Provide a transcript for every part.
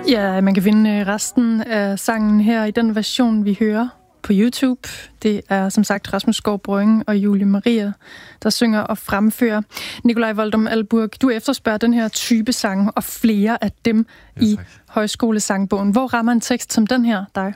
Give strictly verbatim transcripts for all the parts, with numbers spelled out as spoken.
Ja, man kan finde resten af sangen her i den version, vi hører på YouTube. Det er som sagt Rasmus Skov Brønge og Julie Maria, der synger og fremfører. Nikolaj Voldum Alburg, du efterspørger den her type sange og flere af dem ja, i Højskolesangbogen. Hvor rammer en tekst som den her dig?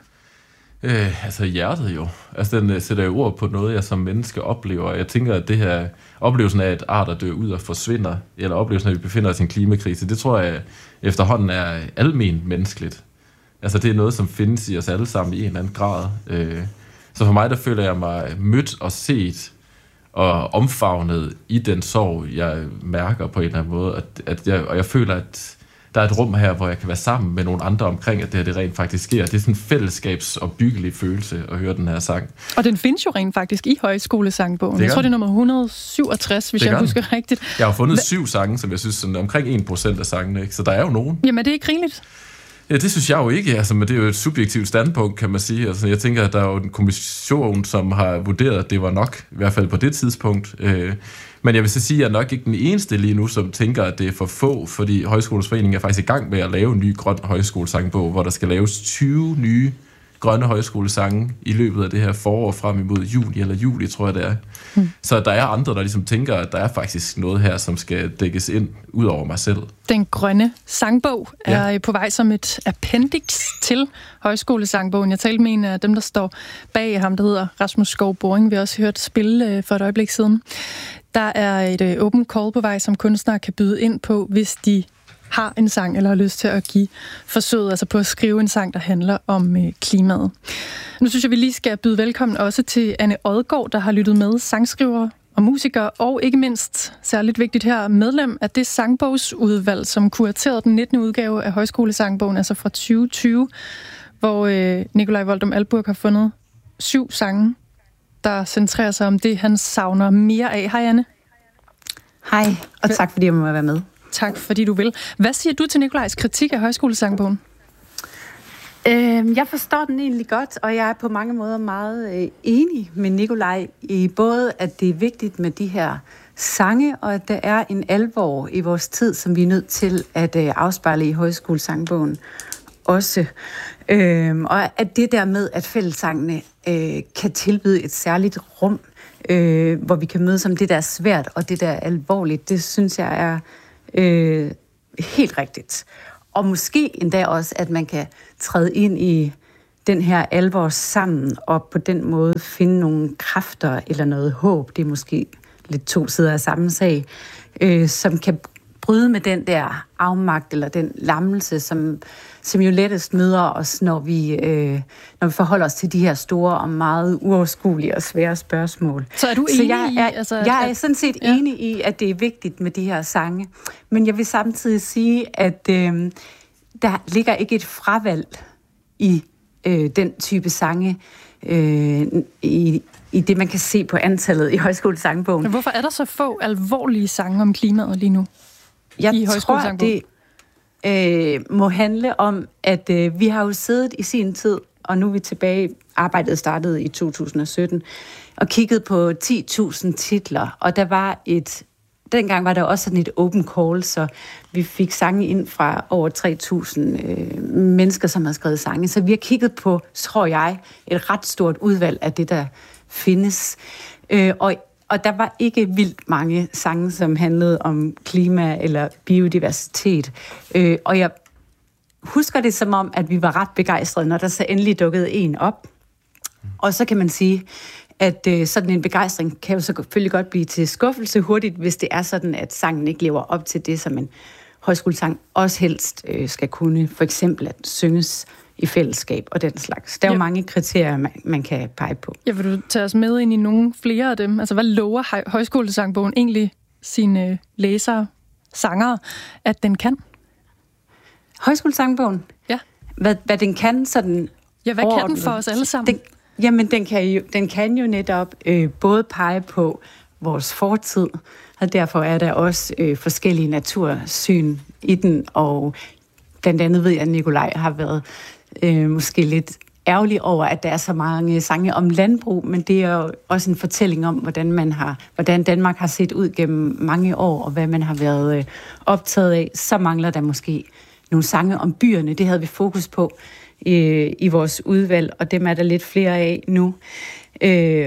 Øh, altså hjertet jo. Altså den sætter jo ord på noget, jeg som menneske oplever. Jeg tænker, at det her oplevelsen af, at arter dør ud og forsvinder, eller oplevelsen af, at vi befinder os i en klimakrise, det tror jeg efterhånden er almen menneskeligt. Altså det er noget, som findes i os alle sammen i en eller anden grad. Øh, så for mig, der føler jeg mig mødt og set og omfavnet i den sorg, jeg mærker på en eller anden måde. At, at jeg, og jeg føler, at der er et rum her, hvor jeg kan være sammen med nogle andre omkring, at det her det rent faktisk sker. Det er sådan en fællesskabsopbyggelig følelse at høre den her sang. Og den findes jo rent faktisk i Højskolesangbogen. Jeg tror, det er nummer et hundrede og syvogtres, hvis jeg husker rigtigt. Jeg har fundet Hva? syv sange, som jeg synes sådan omkring en procent af sangene, ikke? Så der er jo nogen. Jamen, er det ikke rigeligt? Ja, det synes jeg jo ikke. Altså, men det er jo et subjektivt standpunkt, kan man sige. Altså, jeg tænker, at der er jo en kommission, som har vurderet, at det var nok, i hvert fald på det tidspunkt. Øh, Men jeg vil så sige, at jeg er nok ikke den eneste lige nu, som tænker, at det er for få, fordi Højskolens Forening er faktisk i gang med at lave en ny grøn højskolesangbog, hvor der skal laves tyve nye grønne højskolesange i løbet af det her forår frem imod juni eller juli, tror jeg det er. Hmm. Så der er andre, der ligesom tænker, at der er faktisk noget her, som skal dækkes ind ud over mig selv. Den grønne sangbog er ja. på vej som et appendix til Højskolesangbogen. Jeg talte med en af dem, der står bag ham, der hedder Rasmus Skov Brønge. Vi har også hørt spille for et øjeblik siden. Der er et open call på vej, som kunstnere kan byde ind på, hvis de har en sang eller har lyst til at give forsøget, altså på at skrive en sang, der handler om øh, klimaet. Nu synes jeg, vi lige skal byde velkommen også til Anne Odgaard, der har lyttet med, sangskriver og musiker, og ikke mindst, særligt vigtigt her, medlem af det sangbogsudvalg, som kuraterede den nittende udgave af Højskolesangbogen, altså fra tyve tyve, hvor øh, Nikolaj Voldum Alburg har fundet syv sange, der centrerer sig om det, han savner mere af. Hej, Anne. Hej, og tak fordi jeg må være med. Tak fordi du vil. Hvad siger du til Nikolajs kritik af Højskolesangbogen? Øh, jeg forstår den egentlig godt, og jeg er på mange måder meget øh, enig med Nikolaj i både, at det er vigtigt med de her sange, og at der er en alvor i vores tid, som vi er nødt til at øh, afspejle i Højskolesangbogen også. Øh, og at det der med, at fællessangene øh, kan tilbyde et særligt rum, øh, hvor vi kan mødes om det, der er svært, og det, der er alvorligt, det synes jeg er øh, helt rigtigt. Og måske endda også, at man kan træde ind i den her alvor sammen, og på den måde finde nogle kræfter eller noget håb, det er måske lidt to sider af samme sag, øh, som kan bryde med den der afmagt eller den lammelse, som, som jo lettest møder os, når vi, øh, når vi forholder os til de her store og meget uoverskuelige og svære spørgsmål. Så er du enig Så jeg er, i? Altså, jeg er sådan set ja. enig i, at det er vigtigt med de her sange. Men jeg vil samtidig sige, at øh, der ligger ikke et fravalg i øh, den type sange, øh, i, i det, man kan se på antallet i Højskolesangbogen. Men hvorfor er der så få alvorlige sange om klimaet lige nu? Jeg tror, det øh, må handle om, at øh, vi har jo siddet i sin tid, og nu er vi tilbage, arbejdet startede i to tusind og sytten, og kigget på ti tusind titler, og der var et, dengang var der også sådan et open call, så vi fik sange ind fra over tre tusind øh, mennesker, som har skrevet sange, så vi har kigget på, tror jeg, et ret stort udvalg af det, der findes, øh, og Og der var ikke vildt mange sange, som handlede om klima eller biodiversitet. Øh, og jeg husker det som om, at vi var ret begejstrede, når der så endelig dukkede en op. Og så kan man sige, at øh, sådan en begejstring kan jo så selvfølgelig godt blive til skuffelse hurtigt, hvis det er sådan, at sangen ikke lever op til det, som en højskolesang også helst øh, skal kunne. For eksempel at synges i fællesskab og den slags. Der er jo ja. mange kriterier, man, man kan pege på. Ja, vil du tage os med ind i nogle flere af dem? Altså, hvad lover Højskolesangbogen egentlig sine læsere, sangere, at den kan? Højskolesangbogen? Ja. Hvad, hvad den kan, sådan Ja, hvad kan den for os alle sammen? Den, jamen, den kan jo, den kan jo netop øh, både pege på vores fortid, og derfor er der også øh, forskellige natursyn i den, og blandt andet ved jeg, at Nikolaj har været øh, måske lidt ærgerlig over, at der er så mange sange om landbrug, men det er jo også en fortælling om, hvordan man har, hvordan Danmark har set ud gennem mange år, og hvad man har været øh, optaget af. Så mangler der måske nogle sange om byerne. Det havde vi fokus på øh, i vores udvalg, og dem er der lidt flere af nu. Øh,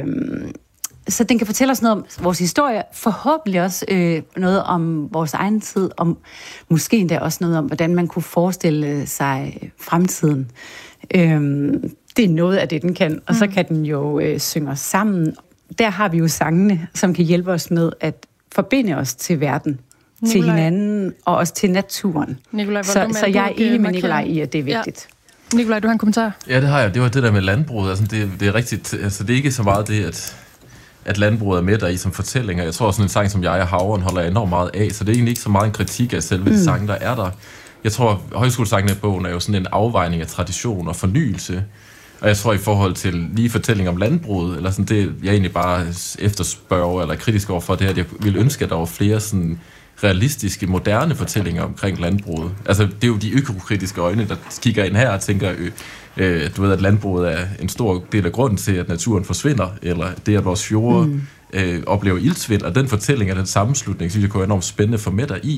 så den kan fortælle os noget om vores historie, forhåbentlig også øh, noget om vores egen tid, og måske endda også noget om, hvordan man kunne forestille sig fremtiden. Øh, det er noget af det, den kan, og så kan den jo øh, synge os sammen. Der har vi jo sangene, som kan hjælpe os med at forbinde os til verden, Nikolaj. Til hinanden og også til naturen. Nikolaj, så, så jeg er enig med Nikolaj i, at det er vigtigt. Ja. Nikolaj, du har en kommentar? Ja, det har jeg. Det var det der med landbruget. Altså, det, det er rigtigt. Altså, det er ikke så meget det, at, at landbruget er med der i som fortællinger. Jeg tror, sådan en sang som Jeg og Havren holder jeg enormt meget af, så det er egentlig ikke så meget en kritik af selve mm. de sange, der er der. Jeg tror, højskolesangene i bogen er jo sådan en afvejning af tradition og fornyelse. Og jeg tror, i forhold til lige fortælling om landbruget, eller sådan det, jeg egentlig bare efterspørger eller er kritisk overfor, det er, at jeg ville ønske, at der var flere sådan realistiske, moderne fortællinger omkring landbruget. Altså, det er jo de økokritiske øjne, der kigger ind her og tænker, øh, øh, du ved, at landbruget er en stor del af grunden til, at naturen forsvinder, eller det, at vores fjorde mm. øh, oplever iltsvind, og den fortælling af den sammenslutning, synes jeg kunne være enormt spændende for med dig i.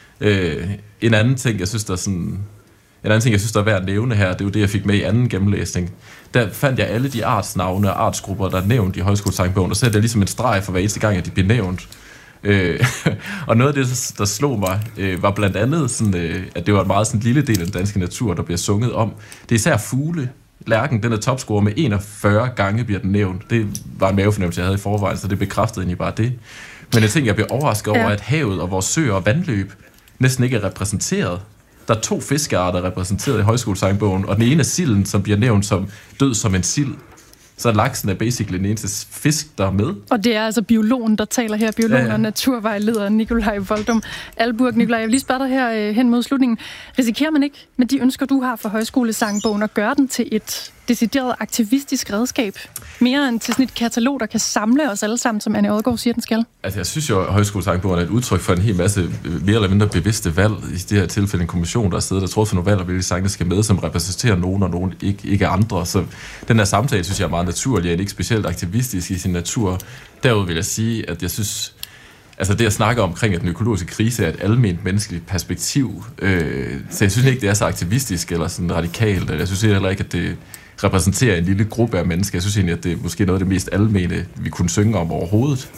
Øh, en anden ting, jeg synes, der er sådan... En anden ting, jeg synes, der er værd at nævne her, det er jo det, jeg fik med i anden gennemlæsning. Der fandt jeg alle de artsnavne og artsgrupper, der er nævnt i højskolesangbogen, og så er det ligesom en streg for hver eneste gang, at de bliver nævnt. Øh, og noget af det, der slog mig, øh, var blandt andet, sådan, øh, at det var en meget sådan, lille del af den danske natur, der bliver sunget om. Det er især fugle. Lærken, den er topscorer med enogfyrre gange, bliver den nævnt. Det var en mavefornemmelse, jeg havde i forvejen, så det bekræftede egentlig bare det. Men jeg tænkte, jeg blev overrasket over, ja. at havet og vores søer og vandløb næsten ikke er repræsenteret. Der er to fiskearter repræsenteret i højskolesangbogen, og den ene er silden, som bliver nævnt som død som en sild. Så laksen er basically den eneste fisk, der er med. Og det er altså biologen, der taler her. Biologen ja, ja. og naturvejleder Nikolaj Voldum Alburg. Nikolaj, jeg vil lige spørge dig her øh, hen mod slutningen. Risikerer man ikke med de ønsker, du har for højskolesangbogen, at gøre den til et decideret aktivistisk redskab? Mere end til sådan et katalog, der kan samle os alle sammen, som Anne Odgaard siger, den skal? Altså, jeg synes jo, at højskolesangbogen er et udtryk for en hel masse mere eller mindre bevidste valg. I det her tilfælde en kommission, der sidder der tror for nogle valg, og hvilke sange skal med, som repræsenterer nogen, og nogen ikke, ikke andre. Så den her samtale, synes jeg, er meget naturlig, og ikke specielt aktivistisk i sin natur. Derudover vil jeg sige, at jeg synes, altså det at snakke omkring, at den økologiske krise er et alment menneskeligt perspektiv, øh, så jeg synes ikke, det er så aktivistisk eller sådan radikalt. Jeg synes heller ikke, at det repræsenterer en lille gruppe af mennesker. Jeg synes egentlig, at det er måske noget af det mest almene, vi kunne synge om overhovedet.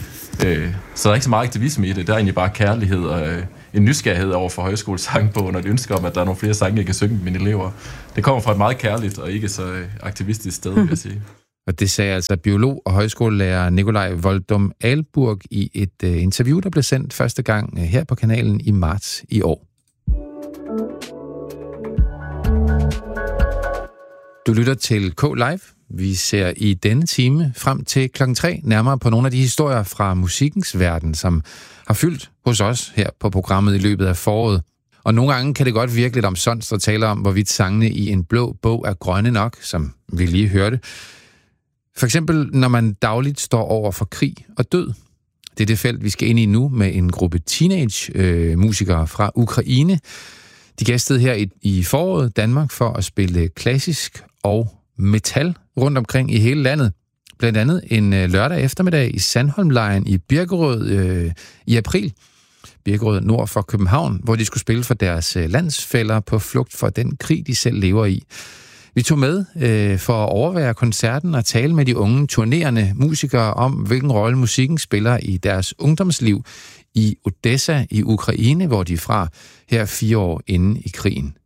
Øh, så der er ikke så meget aktivisme i det. Der er egentlig bare kærlighed og øh, en nysgerrighed over for højskolesangbogen, og et ønske om, at der er nogle flere sange, jeg kan synge med mine elever. Det kommer fra et meget kærligt og ikke så øh, aktivistisk sted, vil jeg sige. Og det sagde altså biolog og højskolelærer Nikolaj Voldum Alburg i et uh, interview, der blev sendt første gang uh, her på kanalen i marts i år. Du lytter til K Live. Vi ser i denne time frem til klokken tre nærmere på nogle af de historier fra musikkens verden, som har fyldt hos os her på programmet i løbet af foråret. Og nogle gange kan det godt virke lidt omsonst at tale om, hvorvidt sangene i en blå bog er grønne nok, som vi lige hørte. For eksempel, når man dagligt står over for krig og død. Det er det felt, vi skal ind i nu med en gruppe teenage-musikere fra Ukraine. De gæstede her i, i foråret Danmark for at spille klassisk og metal rundt omkring i hele landet. Blandt andet en lørdag eftermiddag i Sandholmlejren i Birkerød øh, i april. Birkerød nord for København, hvor de skulle spille for deres landsfæller på flugt for den krig, de selv lever i. Vi tog med øh, for at overvære koncerten og tale med de unge turnerende musikere om, hvilken rolle musikken spiller i deres ungdomsliv i Odessa i Ukraine, hvor de er fra her fire år inde i krigen.